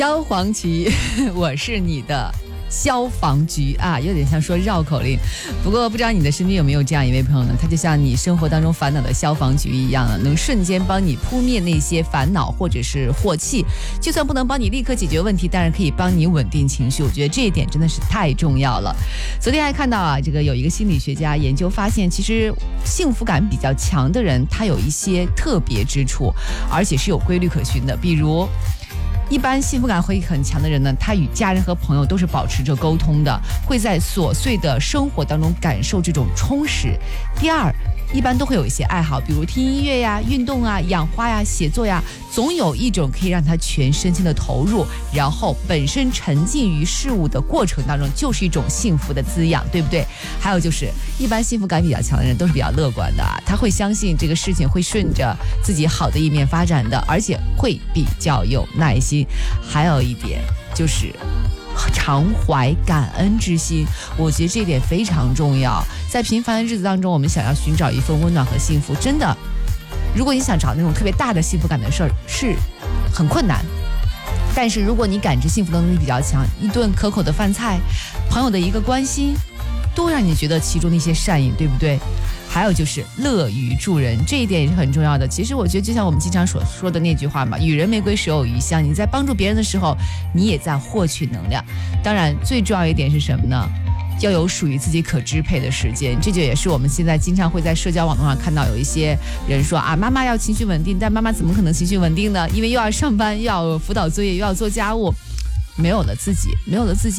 消防局，我是你的消防局啊，有点像说绕口令。不过不知道你的身边有没有这样一位朋友呢？他就像你生活当中烦恼的消防局一样啊，能瞬间帮你扑灭那些烦恼或者是祸气。就算不能帮你立刻解决问题，当然可以帮你稳定情绪。我觉得这一点真的是太重要了。昨天还看到啊，这个有一个心理学家研究发现，其实幸福感比较强的人，他有一些特别之处，而且是有规律可循的。比如一般幸福感会很强的人呢，他与家人和朋友都是保持着沟通的，会在琐碎的生活当中感受这种充实。第二，一般都会有一些爱好，比如听音乐呀、运动啊、养花呀、写作呀，总有一种可以让他全身心的投入，然后本身沉浸于事物的过程当中，就是一种幸福的滋养，对不对？还有就是，一般幸福感比较强的人都是比较乐观的啊，他会相信这个事情会顺着自己好的一面发展的，而且会比较有耐心。还有一点就是常怀感恩之心，我觉得这点非常重要。在平凡的日子当中，我们想要寻找一份温暖和幸福，真的，如果你想找那种特别大的幸福感的事儿，是很困难。但是如果你感知幸福的能力比较强，一顿可口的饭菜，朋友的一个关心，都让你觉得其中的一些善意，对不对？还有就是乐于助人，这一点也是很重要的。其实我觉得就像我们经常所说的那句话嘛，与人玫瑰手有余香，你在帮助别人的时候，你也在获取能量。当然最重要一点是什么呢？要有属于自己可支配的时间。这就也是我们现在经常会在社交网络上看到有一些人说啊，妈妈要情绪稳定，但妈妈怎么可能情绪稳定呢？因为又要上班，又要辅导作业，又要做家务，没有了自己